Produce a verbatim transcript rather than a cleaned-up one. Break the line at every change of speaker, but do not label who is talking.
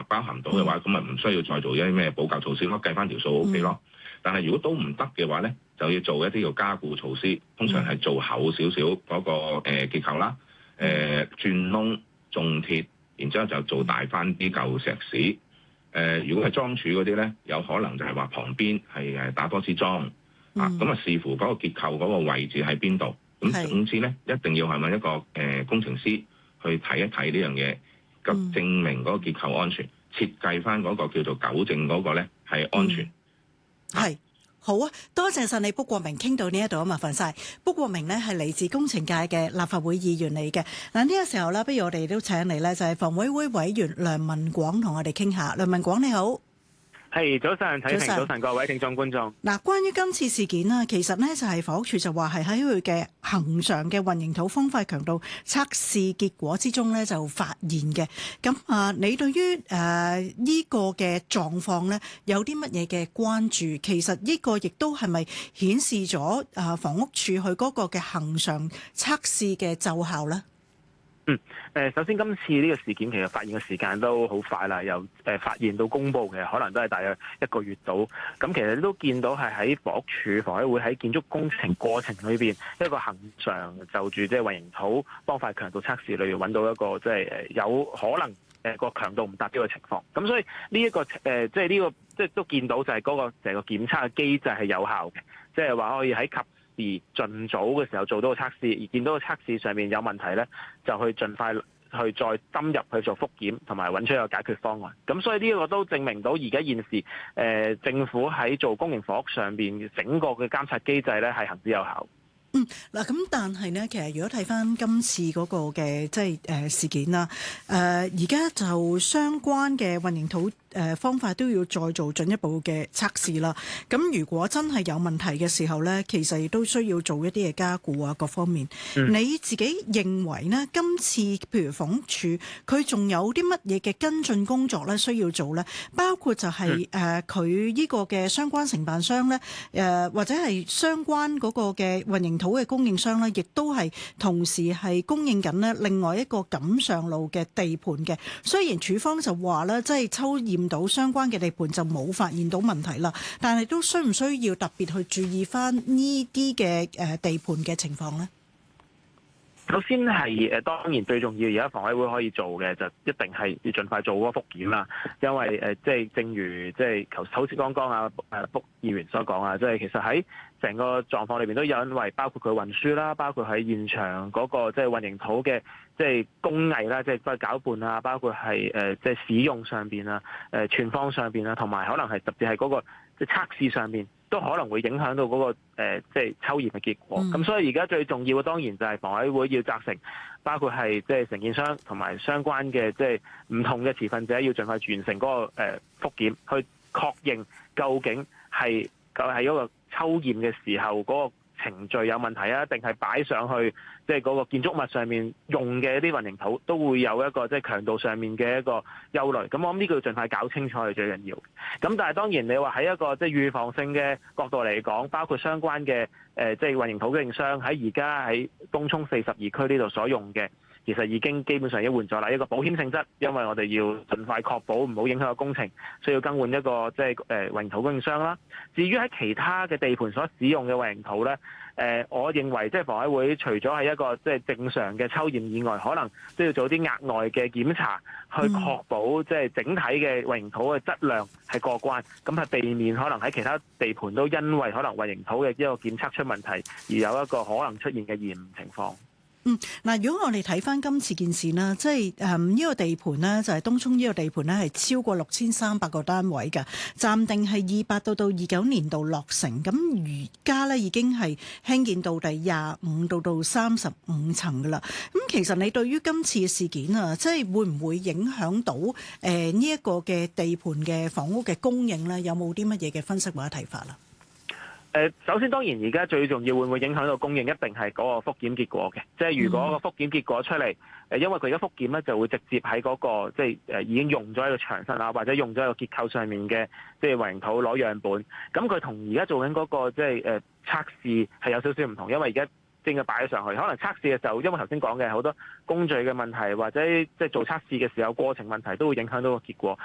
包含到嘅話，咁咪唔需要再做一啲咩補救措施咯，計翻條數 O K 咯。但係如果都唔得嘅話咧，就要做一啲叫加固措施，通常係做厚少少嗰個誒、呃、結構啦，誒、呃、鑽窿種鐵，然之後就做大翻啲舊石屎。誒、呃，如果係樁柱嗰啲咧，有可能就係話旁邊係誒打多支樁、嗯、啊，咁啊視乎嗰個結構嗰個位置喺邊度。咁總之咧，一定要係問一個誒、呃、工程師去睇一睇呢樣嘢，咁證明嗰個結構安全，設計翻嗰個叫做糾正嗰個咧係安全。
係、嗯。好啊，多謝晒你，卜國明，傾到呢一度啊，麻煩晒。卜國明呢係嚟自工程界嘅立法會議員嚟嘅。嗱，呢個時候呢，不如我哋都請嚟呢，就係房委會委員梁文廣同我哋傾下。梁文廣你好。
係、hey, 早晨，睇平早晨，各位聽眾觀眾。
嗱，關於今次事件啦，其實呢就係房屋署就話係喺佢嘅恆常嘅混凝土風化強度測試結果之中呢就發現嘅。咁啊，你對於誒呢個嘅狀況呢有啲乜嘢嘅關注？其實呢個亦都係咪顯示咗誒房屋署佢嗰個嘅恆常測試嘅奏效呢？
嗯，誒，首先今次呢個事件其實發現嘅時間都好快啦，由誒發現到公佈嘅可能都係大約一個月到。咁其實你都見到係喺房屋署房委會喺建築工程過程裏邊一個恆常就住即係混凝土方塊強度測試裏邊揾到一個即係誒有可能誒個強度唔達標嘅情況。咁所以呢、這、一個誒即係呢個即係都見到就係嗰個成個檢測嘅機制係有效嘅，即係話可以喺及而盡早嘅時候做到個測試，而見到個測試上面有問題咧，就去盡快去再深入去做復檢，同埋揾出一個解決方案。咁所以呢一個都證明到而家現時誒、呃、政府喺做公營房屋上邊整個嘅監察機制咧係行之有效。
嗯，嗱咁，但係呢，其實如果睇翻今次嗰個嘅即係誒事件啦，誒而家就相關嘅混凝土誒方法都要再做進一步嘅測試啦。咁如果真係有問題嘅時候呢，其實亦都需要做一啲嘅加固啊，各方面。嗯、你自己認為呢？今次譬如房屋署佢仲有啲乜嘢嘅跟進工作咧需要做呢？包括就係誒佢呢個嘅相關承辦商呢，誒、呃、或者係相關嗰個嘅混凝土嘅供應商咧，亦都係同時係供應緊咧另外一個錦上路嘅地盤嘅。雖然署方就話咧，即係抽驗到相關嘅地盤就冇發現到問題啦，但係都需唔需要特別去注意翻呢啲嘅誒地盤嘅情況呢？
首先係誒當然最重要，而家房委會可以做嘅就一定係要盡快做嗰個復檢啦。因為誒即係正如即係頭好似剛剛啊誒卜議員所講啊，即係其實喺成個狀況裏邊都有因為包括佢運輸啦，包括喺現場嗰個即係混凝土嘅即係工藝啦，即係包括攪拌啊，包括係誒即係使用上邊啊、誒存放上邊啊，同埋可能係特別係嗰個即係測試上邊，都可能會影響到嗰個誒即係抽驗嘅結果。咁、嗯、所以而家最重要嘅當然就係房委會要責成，包括係即係承建商同埋相關嘅即係唔同嘅持份者，要盡快完成嗰個誒復檢，去確認究竟係究係嗰個抽驗嘅時候嗰個程序有問題啊，定係擺上去即係嗰個建築物上面用嘅一啲混凝土都會有一個即係強度上面嘅一個憂慮。咁我諗呢個要盡快搞清楚係最緊要。咁但係當然你話喺一個即係預防性嘅角度嚟講，包括相關嘅誒即係混凝土供應商喺而家喺東涌四十二區呢度所用嘅，其實已經基本上已經換咗啦。一個保險性質，因為我哋要盡快確保唔好影響個工程，需要更換一個即係誒混凝土供應商啦。至於喺其他嘅地盤所使用嘅混凝土咧，誒、呃，我認為即係房委會除咗係一個即係正常嘅抽驗以外，可能都要做啲額外嘅檢查，去確保即係整體嘅混凝土嘅質量係過關，咁係避免可能喺其他地盤都因為可能混凝土嘅一個檢測出問題，而有一個可能出現嘅延誤情況。
嗯，嗱，如果我哋睇翻今次件事啦，即係誒呢個地盤呢，就係東涌呢個地盤呢，係超過六千三百個單位嘅，暫定係二八到到二九年度落成，咁而家呢，已經係興建到第廿五到到三十五層噶啦。咁其實你對於今次嘅事件啊，即係會唔會影響到誒呢一個嘅地盤嘅房屋嘅供應呢？有冇啲乜嘢嘅分析或者睇法啦？
誒，首先當然而家最重要會唔會影響到供應，一定係嗰個復檢結果嘅。即係如果個復檢結果出嚟，誒，因為佢而家復檢咧就會直接喺嗰個即係誒已經用咗喺個牆身啊，或者用咗喺個結構上面嘅即係混凝土攞樣本。咁佢同而家做緊嗰個即係誒測試係有少少唔同，因為而家正係擺咗上去，可能測試嘅時候，因為頭先講嘅好多工序嘅問題，或者即係做測試嘅時候過程問題，都會影響到個結果。